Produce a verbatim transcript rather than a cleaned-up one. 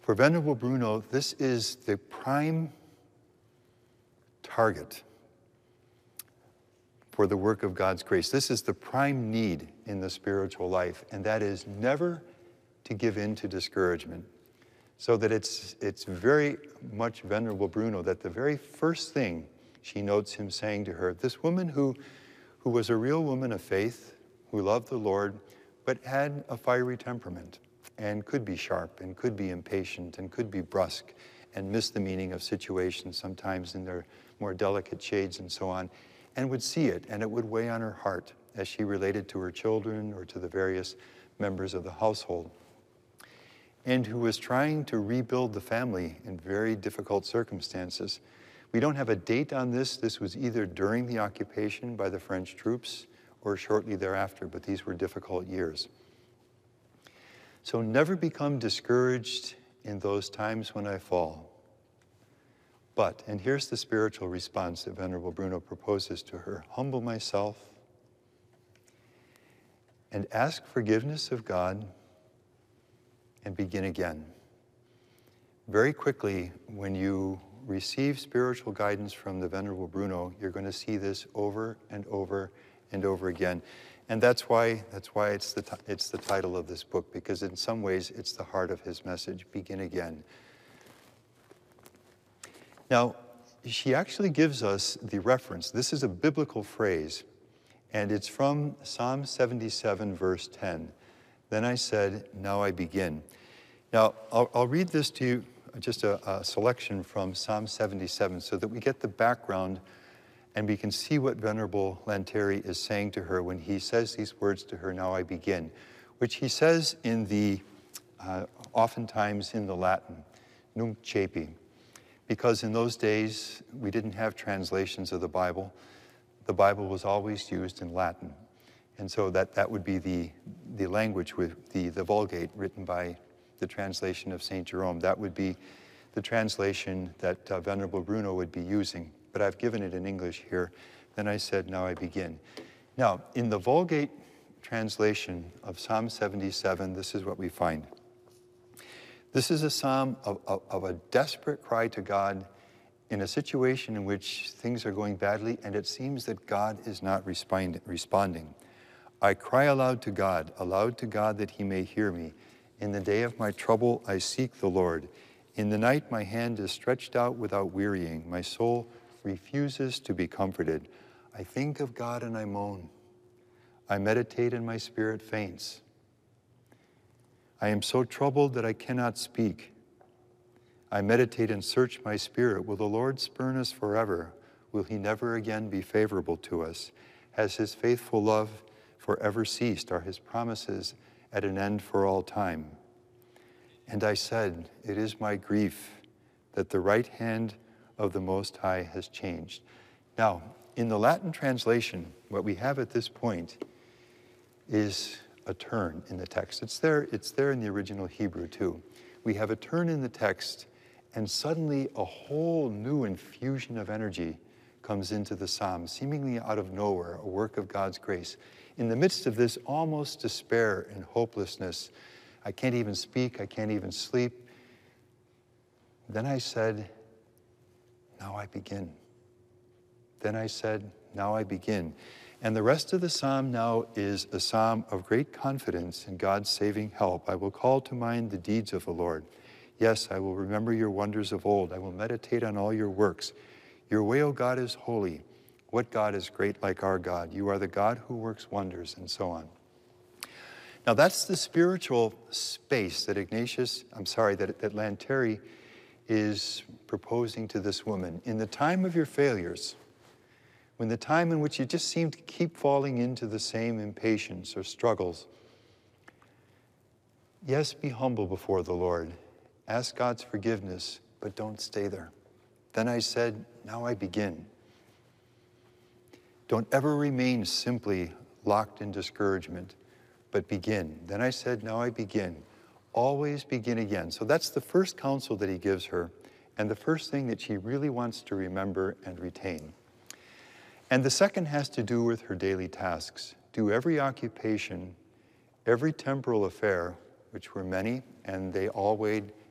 For Venerable Bruno, this is the prime target for the work of God's grace. This is the prime need in the spiritual life, and that is never to give in to discouragement. So that it's, it's very much Venerable Bruno that the very first thing she notes him saying to her, this woman who, who was a real woman of faith, who loved the Lord, but had a fiery temperament, and could be sharp, and could be impatient, and could be brusque, and miss the meaning of situations sometimes in their more delicate shades and so on, and would see it, and it would weigh on her heart as she related to her children or to the various members of the household, and who was trying to rebuild the family in very difficult circumstances. We don't have a date on this. This was either during the occupation by the French troops or shortly thereafter, but these were difficult years. So never become discouraged in those times when I fall. But, and here's the spiritual response that Venerable Bruno proposes to her, humble myself and ask forgiveness of God and begin again. Very quickly, when you receive spiritual guidance from the Venerable Bruno, you're going to see this over and over and over again. And that's why, that's why it's, the it's the title of this book, because in some ways it's the heart of his message, begin again. Now, she actually gives us the reference. This is a biblical phrase, and it's from Psalm seventy-seven, verse ten. Then I said, now I begin. Now, I'll, I'll read this to you, just a, a selection from Psalm seventy-seven, so that we get the background and we can see what Venerable Lanteri is saying to her when he says these words to her, now I begin, which he says in the, uh, oftentimes in the Latin, nunc cepi, because in those days we didn't have translations of the Bible. The Bible was always used in Latin. And so that, that would be the, the language with the, the Vulgate written by the translation of Saint Jerome. That would be the translation that uh, Venerable Bruno would be using. But I've given it in English here. Then I said, now I begin. Now, in the Vulgate translation of Psalm seventy-seven, this is what we find. This is a psalm of, of, of a desperate cry to God in a situation in which things are going badly, and it seems that God is not respond, responding. I cry aloud to God, aloud to God that he may hear me. In the day of my trouble, I seek the Lord. In the night, my hand is stretched out without wearying. My soul refuses to be comforted. I think of God and I moan. I meditate and my spirit faints. I am so troubled that I cannot speak. I meditate and search my spirit. Will the Lord spurn us forever? Will he never again be favorable to us? Has his faithful love forever ceased? Are his promises at an end for all time? And I said, it is my grief that the right hand of the Most High has changed. Now, in the Latin translation, what we have at this point is a turn in the text. It's there, it's there in the original Hebrew too. We have a turn in the text, and suddenly a whole new infusion of energy comes into the psalm, seemingly out of nowhere, a work of God's grace. In the midst of this almost despair and hopelessness, I can't even speak, I can't even sleep. Then I said, now I begin. Then I said, now I begin. And the rest of the psalm now is a psalm of great confidence in God's saving help. I will call to mind the deeds of the Lord. Yes, I will remember your wonders of old. I will meditate on all your works. Your way, O God, is holy. What God is great like our God? You are the God who works wonders, and so on. Now that's the spiritual space that Ignatius, I'm sorry, that, that Lanteri is proposing to this woman. In the time of your failures, when the time in which you just seem to keep falling into the same impatience or struggles, yes, be humble before the Lord. Ask God's forgiveness, but don't stay there. Then I said, now I begin. Don't ever remain simply locked in discouragement, but begin. Then I said, now I begin. Always begin again. So that's the first counsel that he gives her, and the first thing that she really wants to remember and retain. And the second has to do with her daily tasks. Do every occupation, every temporal affair, which were many, and they all weighed